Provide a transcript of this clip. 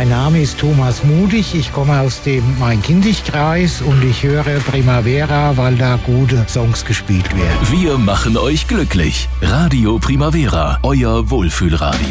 Mein Name ist Thomas Mudig, ich komme aus dem Main-Kinzig-Kreis und ich höre Primavera, weil da gute Songs gespielt werden. Wir machen euch glücklich. Radio Primavera, euer Wohlfühlradio.